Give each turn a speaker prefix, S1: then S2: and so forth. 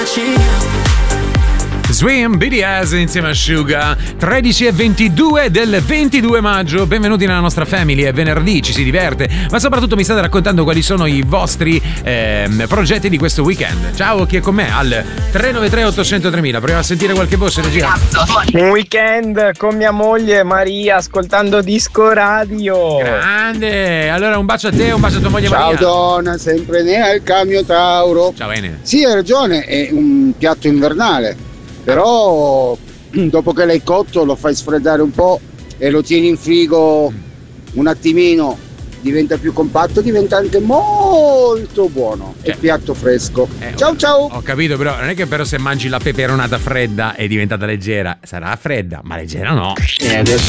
S1: Swim BDS insieme a Suga. 13:22 del 22 maggio. Benvenuti nella nostra family. È venerdì, ci si diverte, ma soprattutto mi state raccontando quali sono i vostri progetti di questo weekend. Ciao, chi è con me? Al 393 800 3000. Proviamo a sentire qualche voce, regia.
S2: Un weekend con mia moglie Maria ascoltando Disco Radio.
S1: Grande. Allora un bacio a te, un bacio a tua moglie
S3: Ciao
S1: Maria.
S3: donna, sempre nel cambio Tauro.
S1: Ciao bene.
S3: Sì, hai ragione, è un piatto invernale. Però dopo che l'hai cotto lo fai sfreddare un po' e lo tieni in frigo un attimino, diventa più compatto, diventa anche molto buono. È piatto fresco. Ciao ciao.
S1: Ho capito, però non è che però se mangi la peperonata fredda è diventata leggera. Sarà fredda, ma leggera no.
S3: E adesso